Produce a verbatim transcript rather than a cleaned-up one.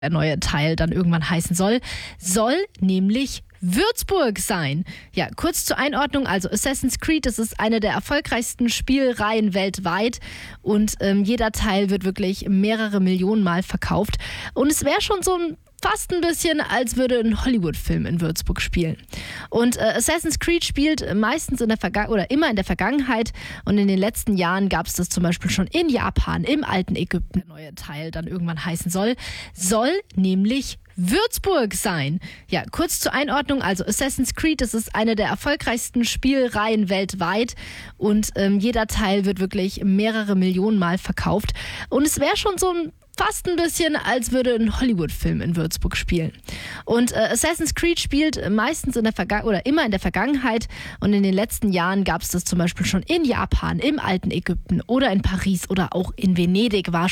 der neue Teil dann irgendwann heißen soll, soll nämlich Würzburg sein. Ja, kurz zur Einordnung, also Assassin's Creed, das ist eine der erfolgreichsten Spielreihen weltweit und ähm, jeder Teil wird wirklich mehrere Millionen Mal verkauft und es wäre schon so ein fast ein bisschen, als würde ein Hollywood-Film in Würzburg spielen. Und äh, Assassin's Creed spielt meistens in der Vergangenheit oder immer in der Vergangenheit und in den letzten Jahren gab es das zum Beispiel schon in Japan, im alten Ägypten. Der neue Teil dann irgendwann heißen soll, soll nämlich Würzburg sein. Ja, kurz zur Einordnung, also Assassin's Creed, das ist eine der erfolgreichsten Spielreihen weltweit und ähm, jeder Teil wird wirklich mehrere Millionen Mal verkauft und es wäre schon so ein fast ein bisschen, als würde ein Hollywood-Film in Würzburg spielen. Und äh, Assassin's Creed spielt meistens in der Vergangenheit oder immer in der Vergangenheit und in den letzten Jahren gab es das zum Beispiel schon in Japan, im alten Ägypten oder in Paris oder auch in Venedig war